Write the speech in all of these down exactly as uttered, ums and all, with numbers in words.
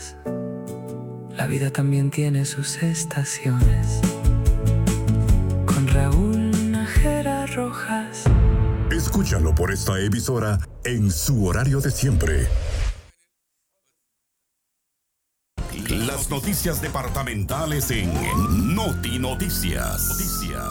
rojas. La vida también tiene sus estaciones. Con Raúl Nájera Rojas. Escúchalo por esta emisora en su horario de siempre. Las noticias departamentales en Noti Noticias. Noticias.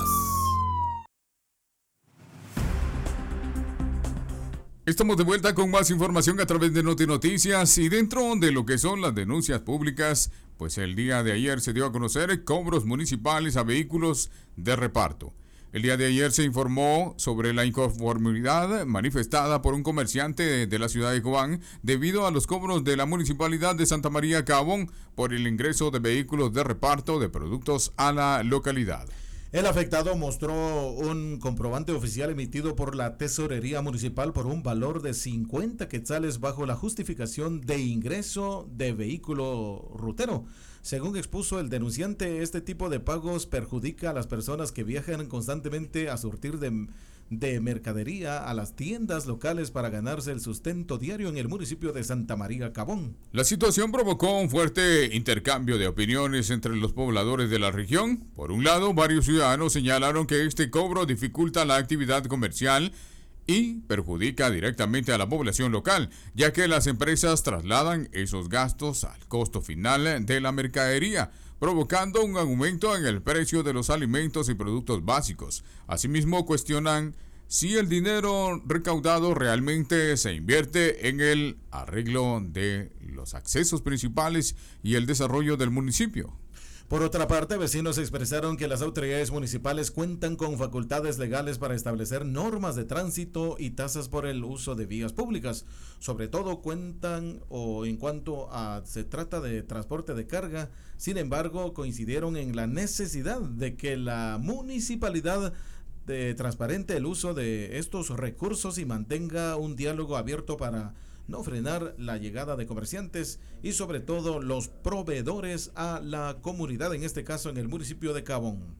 Estamos de vuelta con más información a través de Noti Noticias y dentro de lo que son las denuncias públicas, pues el día de ayer se dio a conocer cobros municipales a vehículos de reparto. El día de ayer se informó sobre la inconformidad manifestada por un comerciante de, de la ciudad de Cobán debido a los cobros de la municipalidad de Santa María Cabón por el ingreso de vehículos de reparto de productos a la localidad. El afectado mostró un comprobante oficial emitido por la Tesorería Municipal por un valor de cincuenta quetzales bajo la justificación de ingreso de vehículo rutero. Según expuso el denunciante, este tipo de pagos perjudica a las personas que viajan constantemente a surtir de, de mercadería a las tiendas locales para ganarse el sustento diario en el municipio de Santa María Cabón. La situación provocó un fuerte intercambio de opiniones entre los pobladores de la región. Por un lado, varios ciudadanos señalaron que este cobro dificulta la actividad comercial y perjudica directamente a la población local, ya que las empresas trasladan esos gastos al costo final de la mercadería, provocando un aumento en el precio de los alimentos y productos básicos. Asimismo, cuestionan si el dinero recaudado realmente se invierte en el arreglo de los accesos principales y el desarrollo del municipio. Por otra parte, vecinos expresaron que las autoridades municipales cuentan con facultades legales para establecer normas de tránsito y tasas por el uso de vías públicas. Sobre todo cuentan o en cuanto a se trata de transporte de carga. Sin embargo, coincidieron en la necesidad de que la municipalidad de transparente el uso de estos recursos y mantenga un diálogo abierto para no frenar la llegada de comerciantes y sobre todo los proveedores a la comunidad, en este caso en el municipio de Cabón.